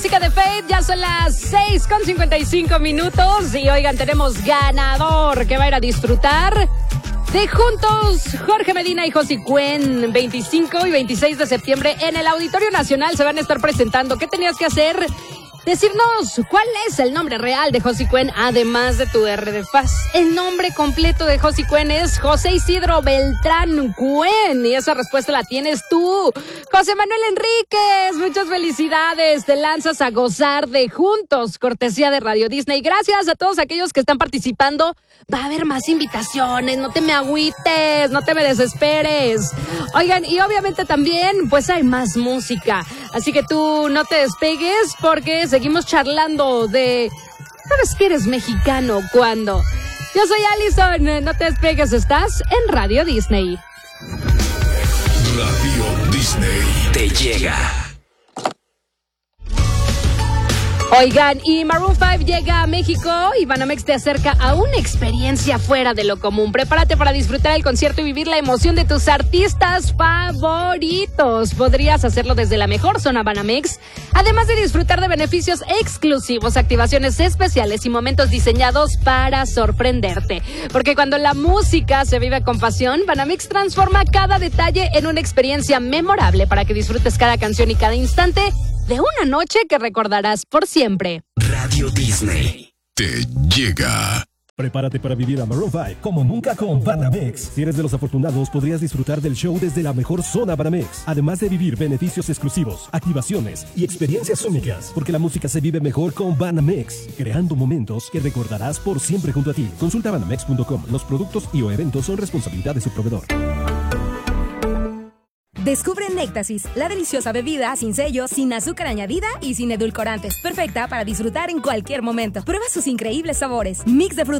Música de Fate, ya son las 6:55 y oigan, tenemos ganador que va a ir a disfrutar de Juntos, Jorge Medina y Josie Cuen, 25 y 26 de septiembre en el Auditorio Nacional se van a estar presentando. ¿Qué tenías que hacer? Decirnos cuál es el nombre real de Josie Cuen, además de tu R de Faz. El nombre completo de Josie Cuen es José Isidro Beltrán Cuen, y esa respuesta la tienes tú. José Manuel Enríquez, muchas felicidades, te lanzas a gozar de Juntos, cortesía de Radio Disney. Gracias a todos aquellos que están participando. Va a haber más invitaciones, no te me agüites, no te me desesperes. Oigan, y obviamente también, pues hay más música, así que tú no te despegues porque seguimos charlando de... ¿Sabes que eres mexicano cuando? Yo soy Allison, no te despegues, estás en Radio Disney. Radio Disney te llega. Oigan, y Maroon 5 llega a México y Banamex te acerca a una experiencia fuera de lo común. Prepárate para disfrutar el concierto y vivir la emoción de tus artistas favoritos. Podrías hacerlo desde la mejor zona Banamex, además de disfrutar de beneficios exclusivos, activaciones especiales y momentos diseñados para sorprenderte. Porque cuando la música se vive con pasión, Banamex transforma cada detalle en una experiencia memorable para que disfrutes cada canción y cada instante de una noche que recordarás por siempre. Radio Disney te llega. Prepárate para vivir a Maroon 5 como nunca con Banamex. Si eres de los afortunados, podrías disfrutar del show desde la mejor zona Banamex, además de vivir beneficios exclusivos, activaciones y experiencias únicas, porque la música se vive mejor con Banamex, creando momentos que recordarás por siempre junto a ti. Consulta banamex.com. Los productos y o eventos son responsabilidad de su proveedor. Descubre Néctasis, la deliciosa bebida sin sellos, sin azúcar añadida y sin edulcorantes. Perfecta para disfrutar en cualquier momento. Prueba sus increíbles sabores. Mix de frutas